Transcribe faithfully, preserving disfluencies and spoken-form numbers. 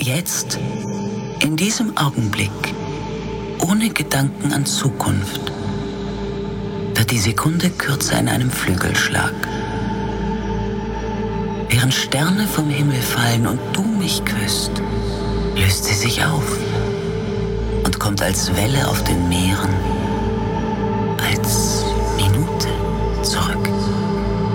Jetzt, in diesem Augenblick, ohne Gedanken an Zukunft, wird die Sekunde kürzer in einem Flügelschlag. Während Sterne vom Himmel fallen und du mich küsst, löst sie sich auf und kommt als Welle auf den Meeren